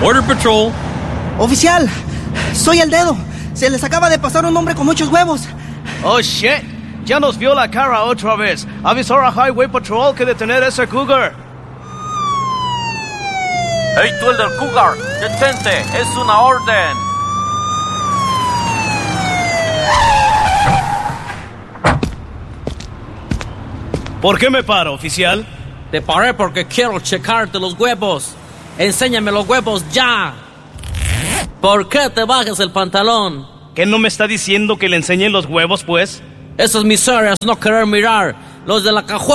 Border Patrol. Oficial, soy el Dedo. Se les acaba de pasar un hombre con muchos huevos. Oh, shit. Ya nos vio la cara otra vez. Avisar a Highway Patrol que detener a ese cougar. ¡Hey, tú el del cougar! ¡Detente! ¡Es una orden! ¿Por qué me paro, oficial? Te paré porque quiero checarte los huevos. Enséñame los huevos ya. ¿Por qué te bajas el pantalón? ¿Qué no me está diciendo que le enseñe los huevos, pues? Esas miserias no querer mirar. Los de la cajuela.